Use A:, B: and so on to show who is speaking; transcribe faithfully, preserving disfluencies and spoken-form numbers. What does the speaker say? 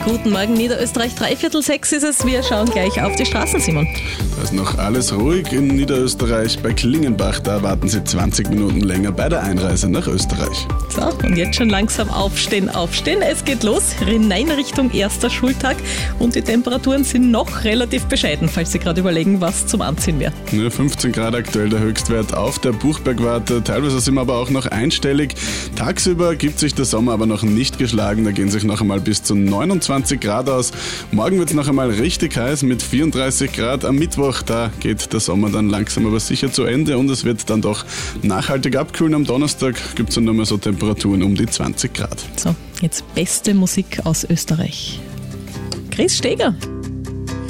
A: Guten Morgen, Niederösterreich. Dreiviertel sechs ist es. Wir schauen gleich auf die Straßen, Simon.
B: Da ist noch alles ruhig in Niederösterreich. Bei Klingenbach, da warten Sie zwanzig Minuten länger bei der Einreise nach Österreich.
A: So, und jetzt schon langsam aufstehen, aufstehen. Es geht los, hinein Richtung erster Schultag. Und die Temperaturen sind noch relativ bescheiden, falls Sie gerade überlegen, was zum Anziehen wäre.
B: Ja, fünfzehn Grad aktuell der Höchstwert auf der Buchbergwarte. Teilweise sind wir aber auch noch einstellig. Tagsüber gibt sich der Sommer aber noch nicht geschlagen. Da gehen sich noch einmal bis zu neunundzwanzig Grad aus. Morgen wird es noch einmal richtig heiß mit vierunddreißig Grad. Am Mittwoch, da geht der Sommer dann langsam aber sicher zu Ende und es wird dann doch nachhaltig abkühlen. Am Donnerstag gibt es dann nur mal so Temperaturen um die zwanzig Grad.
A: So, jetzt beste Musik aus Österreich. Chris Steger.